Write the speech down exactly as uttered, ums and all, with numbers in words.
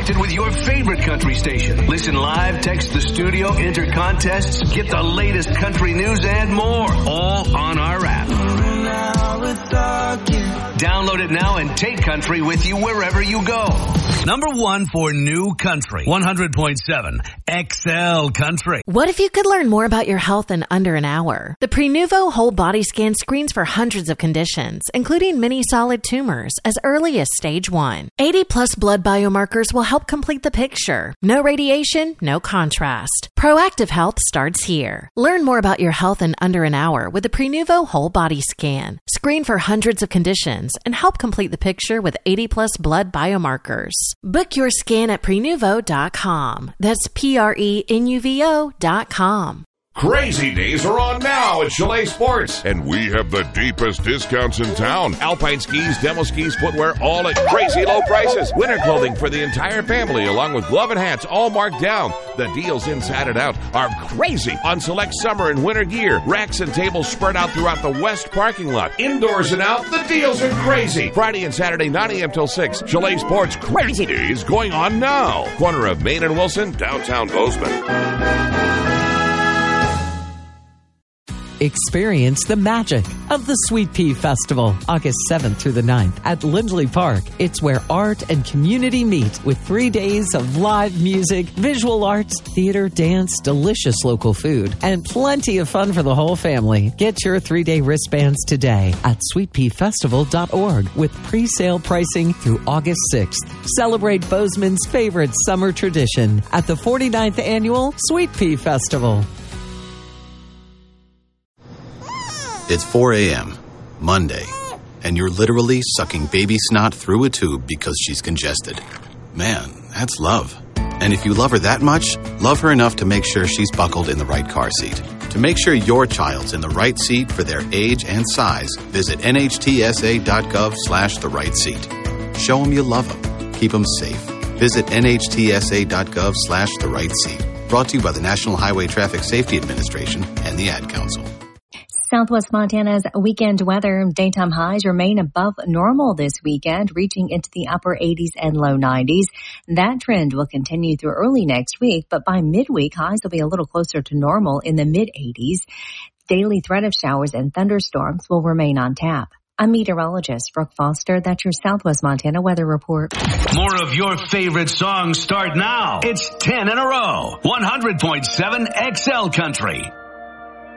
connected with your favorite country station. Listen live, text the studio, enter contests, get the latest country news and more, all on our app. Download it now and take country with you wherever you go. Number one for new country, one hundred point seven X L Country. What if you could learn more about your health in under an hour? The Prenuvo Whole Body Scan screens for hundreds of conditions, including many solid tumors, as early as stage one. eighty plus blood biomarkers will help complete the picture. No radiation, no contrast. Proactive health starts here. Learn more about your health in under an hour with the Prenuvo Whole Body Scan. Screen for hundreds of conditions and help complete the picture with eighty plus blood biomarkers. Book your scan at prenuvo dot com. That's P R E N U V O dot com. Crazy Days are on now at Chalet Sports. And we have the deepest discounts in town. Alpine skis, demo skis, footwear, all at crazy low prices. Winter clothing for the entire family, along with glove and hats, all marked down. The deals inside and out are crazy on select summer and winter gear. Racks and tables spread out throughout the west parking lot. Indoors and out, the deals are crazy. Friday and Saturday, nine a.m. till six. Chalet Sports Crazy Days going on now. Corner of Main and Wilson, downtown Bozeman. Experience the magic of the Sweet Pea Festival, August seventh through the ninth at Lindley Park. It's where art and community meet with three days of live music, visual arts, theater, dance, delicious local food, and plenty of fun for the whole family. Get your three-day wristbands today at sweet pea festival dot org with pre-sale pricing through August sixth. Celebrate Bozeman's favorite summer tradition at the forty-ninth Annual Sweet Pea Festival. It's four a.m., Monday, and you're literally sucking baby snot through a tube because she's congested. Man, that's love. And if you love her that much, love her enough to make sure she's buckled in the right car seat. To make sure your child's in the right seat for their age and size, visit N H T S A dot gov slash the right seat. Show them you love them. Keep them safe. Visit N H T S A dot gov slash the right seat. Brought to you by the National Highway Traffic Safety Administration and the Ad Council. Southwest Montana's weekend weather. Daytime highs remain above normal this weekend, reaching into the upper eighties and low nineties. That trend will continue through early next week, but by midweek, highs will be a little closer to normal in the mid-eighties. Daily threat of showers and thunderstorms will remain on tap. I'm meteorologist Brooke Foster. That's your Southwest Montana weather report. More of your favorite songs start now. It's ten in a row. one hundred point seven X L Country.